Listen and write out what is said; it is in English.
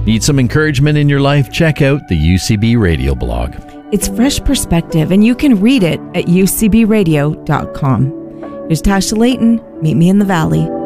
Need some encouragement in your life? Check out the UCB Radio blog. It's fresh perspective, and you can read it at ucbradio.com. Here's Tasha Layton. Meet me in the valley.